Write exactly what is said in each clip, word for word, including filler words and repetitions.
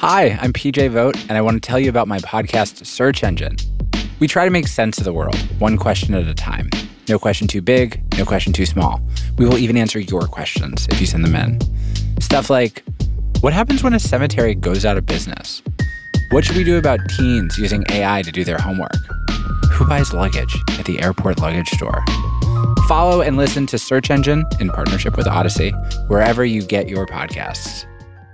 Hi, I'm P J Vogt, and I want to tell you about my podcast, Search Engine. We try to make sense of the world, one question at a time. No question too big, no question too small. We will even answer your questions if you send them in. Stuff like, what happens when a cemetery goes out of business? What should we do about teens using A I to do their homework? Who buys luggage at the airport luggage store? Follow and listen to Search Engine in partnership with Odyssey, wherever you get your podcasts.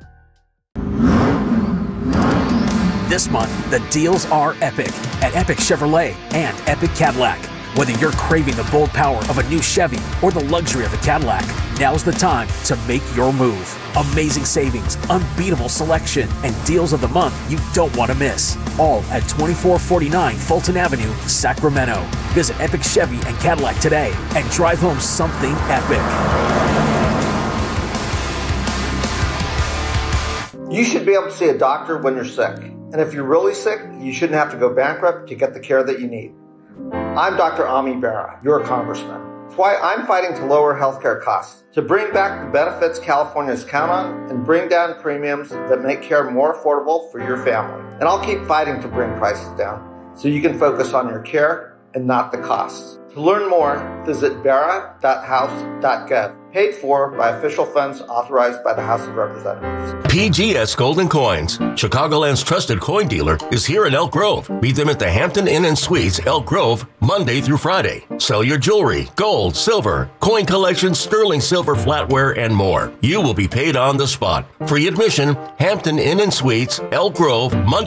This month, the deals are epic at Epic Chevrolet and Epic Cadillac. Whether you're craving the bold power of a new Chevy or the luxury of a Cadillac, now's the time to make your move. Amazing savings, unbeatable selection, and deals of the month you don't want to miss. All at twenty-four forty-nine Fulton Avenue, Sacramento. Visit Epic Chevy and Cadillac today and drive home something epic. You should be able to see a doctor when you're sick. And if you're really sick, you shouldn't have to go bankrupt to get the care that you need. I'm Doctor Ami Bera, your congressman. That's why I'm fighting to lower healthcare costs, to bring back the benefits Californians count on, and bring down premiums that make care more affordable for your family. And I'll keep fighting to bring prices down so you can focus on your care and not the costs. To learn more, visit bera dot house dot gov. Paid for by official funds authorized by the House of Representatives. P G S Golden Coins, Chicagoland's trusted coin dealer, is here in Elk Grove. Meet them at the Hampton Inn and Suites, Elk Grove, Monday through Friday. Sell your jewelry, gold, silver, coin collection, sterling silver flatware, and more. You will be paid on the spot. Free admission, Hampton Inn and Suites, Elk Grove, Monday